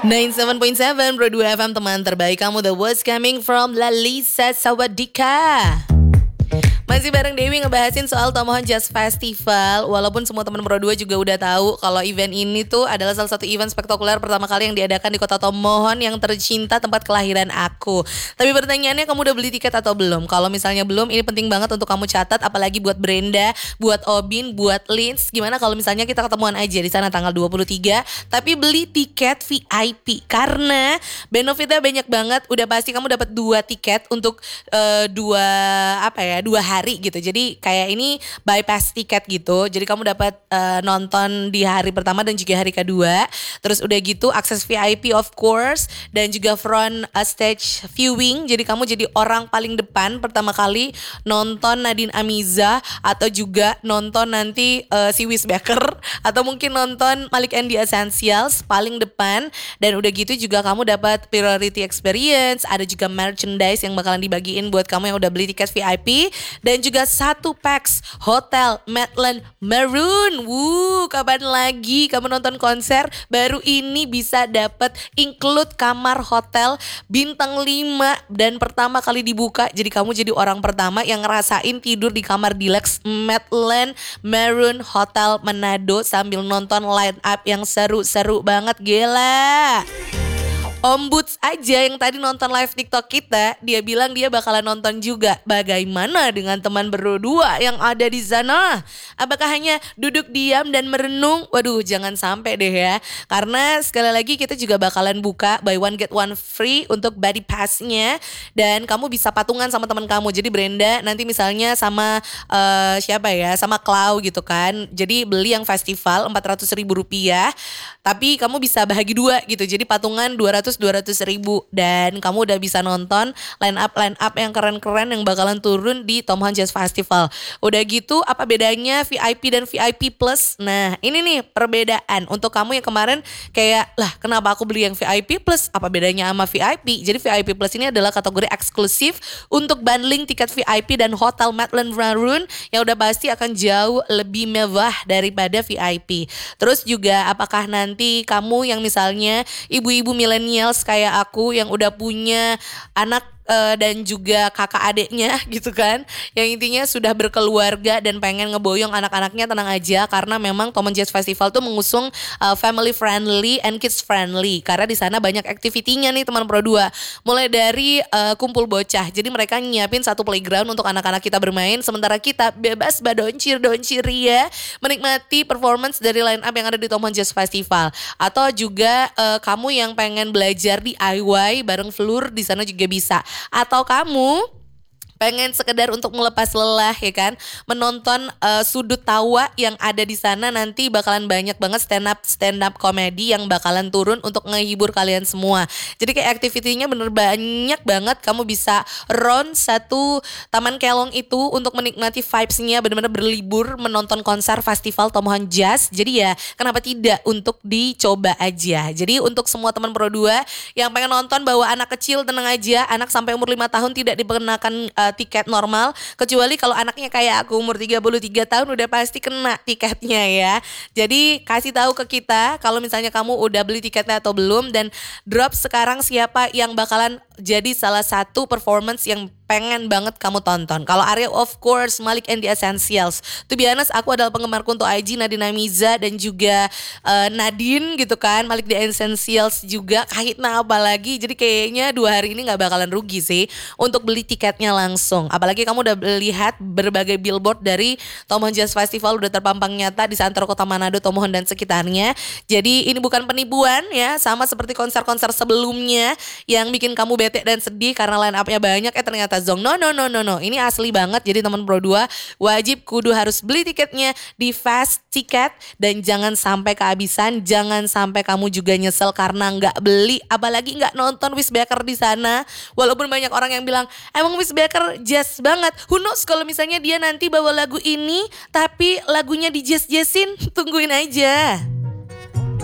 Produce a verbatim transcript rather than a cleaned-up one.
sembilan puluh tujuh koma tujuh Pro dua F M, teman terbaik kamu. The words coming from Lalisa Sawadika. Masih bareng Dewi ngebahasin soal Tomohon Jazz Festival. Walaupun semua teman Pro dua juga udah tahu kalau event ini tuh adalah salah satu event spektakuler pertama kali yang diadakan di kota Tomohon yang tercinta, tempat kelahiran aku. Tapi pertanyaannya, kamu udah beli tiket atau belum? Kalau misalnya belum, ini penting banget untuk kamu catat, apalagi buat Brenda, buat Obin, buat Lins. Gimana kalau misalnya kita ketemuan aja di sana tanggal dua puluh tiga, tapi beli tiket V I P, karena benefitnya banyak banget. Udah pasti kamu dapat dua tiket untuk uh, dua apa ya, dua hari gitu. Jadi kayak ini bypass tiket gitu. Jadi kamu dapat uh, nonton di hari pertama dan juga hari kedua. Terus udah gitu akses V I P of course, dan juga front uh, stage viewing. Jadi kamu jadi orang paling depan pertama kali nonton Nadine Amiza, atau juga nonton nanti uh, si Wisbaker, atau mungkin nonton Malik and the Essentials paling depan. Dan udah gitu juga kamu dapat priority experience, ada juga merchandise yang bakalan dibagiin buat kamu yang udah beli tiket V I P, dan juga satu packs Hotel Maitland Maroon. Wuh, kapan lagi kamu nonton konser? Baru ini bisa dapat include kamar hotel bintang lima dan pertama kali dibuka. Jadi kamu jadi orang pertama yang ngerasain tidur di kamar deluxe Maitland Maroon Hotel Manado sambil nonton line up yang seru-seru banget, gila. Om Boots aja yang tadi nonton live TikTok kita, dia bilang dia bakalan nonton juga. Bagaimana dengan teman berdua yang ada di sana? Apakah hanya duduk diam dan merenung? Waduh, jangan sampai deh ya. Karena sekali lagi kita juga bakalan buka buy one get one free untuk body pass-nya, dan kamu bisa patungan sama teman kamu. Jadi Brenda nanti misalnya sama uh, siapa ya, sama Clau gitu kan. Jadi beli yang festival empat ratus ribu rupiah, tapi kamu bisa bahagi dua gitu. Jadi patungan dua ratus dua ratus ribu, dan kamu udah bisa nonton line up line up yang keren-keren yang bakalan turun di Tomohon Jazz Festival. Udah gitu apa bedanya V I P dan V I P Plus? Nah ini nih perbedaan untuk kamu yang kemarin kayak, lah kenapa aku beli yang V I P Plus, apa bedanya sama V I P? Jadi V I P Plus ini adalah kategori eksklusif untuk bundling tiket V I P dan Hotel Maitland Maroon yang udah pasti akan jauh lebih mewah daripada V I P. Terus juga apakah nanti kamu yang misalnya ibu-ibu milenial kayak aku yang udah punya anak uh, dan juga kakak adeknya gitu kan, yang intinya sudah berkeluarga dan pengen ngeboyong anak-anaknya, tenang aja, karena memang Tomohon Jazz Festival tuh mengusung uh, family friendly and kids friendly, karena di sana banyak aktivitinya nih teman Pro dua, mulai dari uh, kumpul bocah. Jadi mereka nyiapin satu playground untuk anak-anak kita bermain, sementara kita bebas badoncir-doncir ya, menikmati performance dari line up yang ada di Tomohon Jazz Festival. Atau juga uh, kamu yang pengen belajar D I Y bareng Flur, di sana juga bisa. Atau kamu pengen sekedar untuk melepas lelah ya kan, menonton uh, sudut tawa yang ada di sana, nanti bakalan banyak banget stand up stand up komedi yang bakalan turun untuk ngehibur kalian semua. Jadi kayak aktivitinya bener banyak banget. Kamu bisa round satu Taman Kelong itu untuk menikmati vibes-nya, bener-bener berlibur menonton konser festival Tomohon Jazz. Jadi ya kenapa tidak untuk dicoba aja. Jadi untuk semua teman Pro dua yang pengen nonton bawa anak kecil, tenang aja, anak sampai umur lima tahun tidak dikenakan uh, tiket normal, kecuali kalau anaknya kayak aku umur tiga puluh tiga tahun udah pasti kena tiketnya ya. Jadi kasih tahu ke kita kalau misalnya kamu udah beli tiketnya atau belum, dan drop sekarang siapa yang bakalan jadi salah satu performance yang pengen banget kamu tonton. Kalau Arya of course Malik and the Essentials. To be honest, aku adalah penggemar Kunto Aji, Nadine Amiza, dan juga uh, Nadine gitu kan. Malik the Essentials juga, Kahitna apalagi. Jadi kayaknya dua hari ini gak bakalan rugi sih untuk beli tiketnya langsung. Apalagi kamu udah lihat berbagai billboard dari Tomohon Jazz Festival udah terpampang nyata di seantero kota Manado, Tomohon dan sekitarnya. Jadi ini bukan penipuan ya, sama seperti konser-konser sebelumnya yang bikin kamu bete dan sedih karena line up-nya banyak, eh ternyata zong. No no no no no. Ini asli banget. Jadi teman Pro dua wajib kudu harus beli tiketnya di Fast Ticket, dan jangan sampai kehabisan. Jangan sampai kamu juga nyesel karena nggak beli, apalagi nggak nonton Wisbaker di sana. Walaupun banyak orang yang bilang emang Wisbaker jazz banget. Who knows kalau misalnya dia nanti bawa lagu ini tapi lagunya di jazz-jazzin, tungguin aja.